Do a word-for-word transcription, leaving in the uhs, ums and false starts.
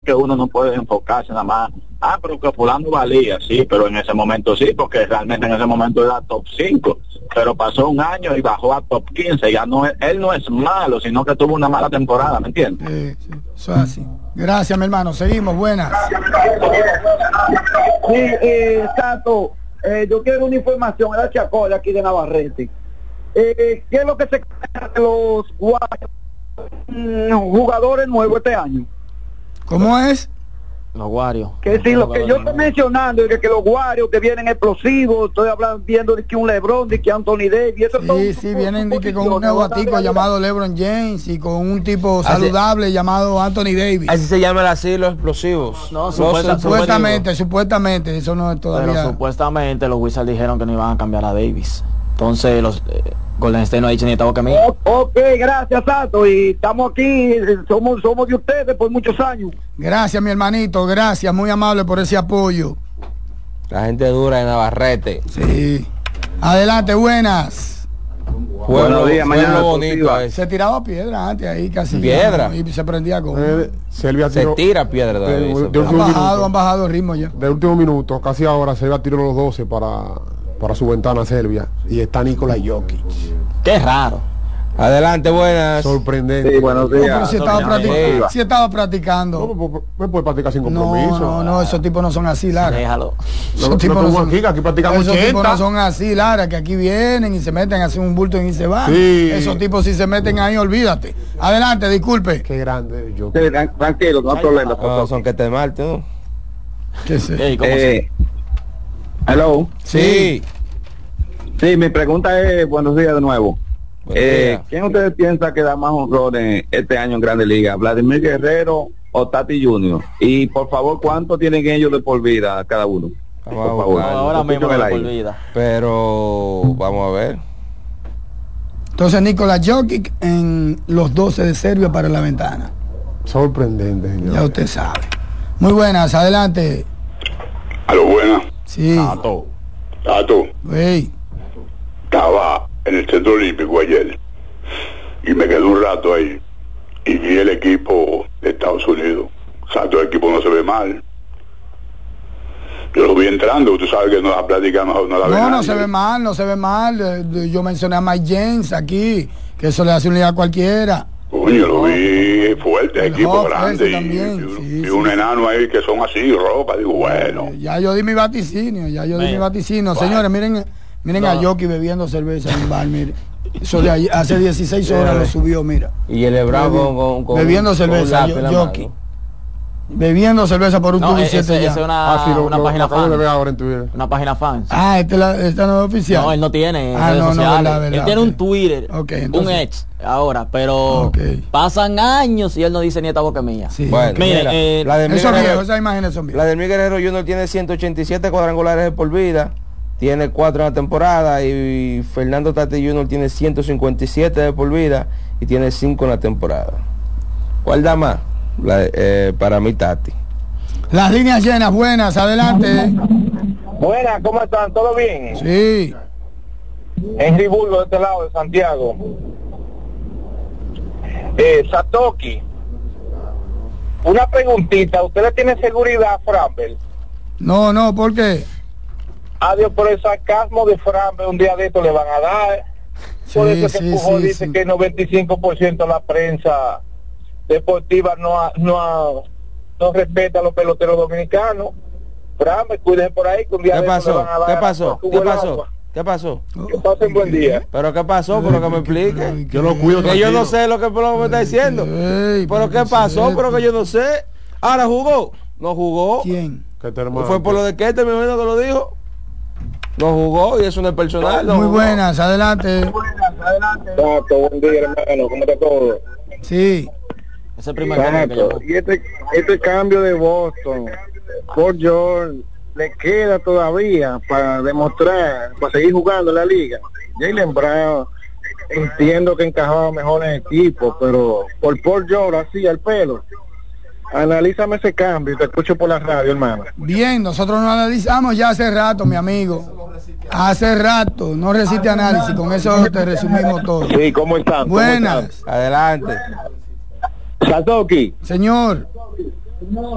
que uno no puede enfocarse nada más. Ah, pero que fulano valía, sí, pero en ese momento sí, porque realmente en ese momento era top cinco, pero pasó un año y bajó a top quince, ya no es, él no es malo, sino que tuvo una mala temporada, ¿me entiendes? Sí, sí, eso es así. Gracias, mi hermano, seguimos, buenas. Sí, eh, Tato, eh, yo quiero una información, era Chacó, de aquí de Navarrete. Eh, ¿Qué es lo que se queda de los mm, jugadores nuevos este año? ¿Cómo es? Los Warriors. Que si lo que yo estoy mencionando es que, que los Warriors que vienen explosivos, estoy hablando viendo de que un LeBron, de que Anthony Davis, eso sí, todo, sí, vienen de que con un neumático llamado LeBron James y con un tipo saludable así, llamado Anthony Davis. Así se llaman así los explosivos. No, los supuesta, supuestamente, supuestamente, eso no es todavía. Pero supuestamente los Wizards dijeron que no iban a cambiar a Davis. Entonces los eh, Golden State no ha dicho ni estaba que mí. Ok, gracias, Tato, y estamos aquí, somos somos de ustedes por muchos años. Gracias, mi hermanito, gracias, muy amable por ese apoyo. La gente dura de Navarrete. Sí. Adelante, buenas. Buenos días, mañana bonito. Se tiraba piedra antes ahí casi. ¿Piedra? Ya, y se prendía con. Eh, Selvia se tiró, tira piedra todavía. De, de han bajado, minuto. han bajado el ritmo ya. De último minuto, casi ahora Selvia tiró los doce para, para su ventana Selvia. Y está Nikola Jokic. Qué raro. Adelante, buenas. Sorprendente. Sí, buenos días. No, pero si estaba, practic si estaba practicando. No, pues, pues puede practicar sin compromiso. No, no, no, esos tipos no son así, Lara. Déjalo. Esos no, tipos no, no son, aquí, aquí practicamos esos ochenta. tipos no son así, Lara, que aquí vienen y se meten, hacen un bulto y se van. Sí. Esos tipos si se meten ahí, olvídate. Adelante, disculpe. Qué grande yo. Sí, tranquilo, no hay problema. No, son que te malte, ¿no? ¿Qué sé? Hey, ¿cómo Eh, hello. Sí. Sí, mi pregunta es, buenos días de nuevo. Eh, días. ¿Quién ustedes piensa que da más honrones este año en Grandes Ligas? ¿Vladimir Guerrero o Tati Junior? Y por favor, ¿cuánto tienen ellos de por vida cada uno? Vamos Por a favor. buscar. ahora mismo Escúchame me ahí. olvida. Pero vamos a ver. Entonces, Nikola Jokic en los doce de Serbia para la ventana. Sorprendente, señor. Ya usted sabe. Muy buenas, adelante. A lo buena, Sí. Tato. Tato, Hey. estaba en el Centro Olímpico ayer y me quedé un rato ahí y vi el equipo de Estados Unidos. O sea, todo el equipo no se ve mal. Yo lo vi entrando, tú sabes que no la plática no, no la ve No, no nadie. se ve mal, no se ve mal. Eh, Yo mencioné a Mike James aquí, que eso le hace un día a cualquiera. Coño, lo vi fuerte, El equipo Hawk grande ese y, también, y un- sí, y sí, un sí. enano ahí que son así, ropa, digo, bueno. Eh, Ya yo di mi vaticinio, ya yo di Mira. mi vaticinio. Bueno. Señores, miren, miren No. a Yoki bebiendo cerveza en un bar, mire. Eso de ayer- hace dieciséis horas lo subió, mira. Y el Bravo con, con, con Bebiendo con cerveza, un lápiz yo- en la Yoki. mano. Bebiendo cerveza por un No, tubo y ese, siete ese es ya. una, Ah, sí, lo, una lo página acabo de ver fan. ahora en Twitter. Una página fan. Ah, esta, es la, esta no es oficial. No, él no tiene Ah, redes no, no, sociales. verdad, verdad, él tiene ok. un Twitter, Ok, un entonces- ex ahora, pero Ok. pasan años y él no dice ni esta boca mía. Sí, Bueno, ok. Mire, mira, eh, Vladimir Esos Guerrero- viejos, esas imágenes son viejas. Vladimir Guerrero junior tiene ciento ochenta y siete cuadrangulares de por vida, tiene cuatro en la temporada, y Fernando Tati junior tiene ciento cincuenta y siete de por vida y tiene cinco en la temporada. ¿Cuál da más? La- eh, para mí Tati. Las líneas llenas, buenas, adelante. Buenas, ¿cómo están? ¿Todo bien? Sí. Henry Burgo de este lado de Santiago. Eh, Satoki, una preguntita, ¿usted le tiene seguridad a Framber? No, no, ¿por qué? Adiós, por el sarcasmo de Framber, un día de esto le van a dar. Por Sí, eso que sí, Pujol sí, dice sí. que el noventa y cinco por ciento de la prensa deportiva no ha- no ha- no respeta a los peloteros dominicanos. Framber, cuídense por ahí, que un día ¿Qué de esto le pasó? van a dar ¿Qué a- pasó? a tu ¿Qué buen pasó? agua. ¿Qué pasó? Que pasen buen día. ¿Pero qué pasó? ¿Pero que me explique? Yo lo cuido Que yo tranquilo. no sé lo que el pueblo me está diciendo. Ey, ¿Pero qué pero pasó? qué Pero que yo no sé. Ahora jugó. No jugó. ¿Quién? Que te hermano. Fue por lo de que este, me imagino que lo dijo. No jugó y eso no es personal. no Muy jugó. buenas, adelante. Tato, buen día, hermano, ¿cómo está todo? Sí. ese primer cambio que llamó. Y este, este cambio de Boston, Paul George, le queda todavía para demostrar, para seguir jugando en la liga. Jaylen Brown, entiendo que encajaba mejor en el equipo, pero por Paul George, así, al pelo. Analízame ese cambio y te escucho por la radio, hermano. Bien, nosotros nos analizamos ya hace rato, mi amigo. Hace rato, no resiste análisis, con eso te resumimos todo. Sí, ¿cómo están? ¿Cómo Buenas, Adelante. están? Satoki. señor.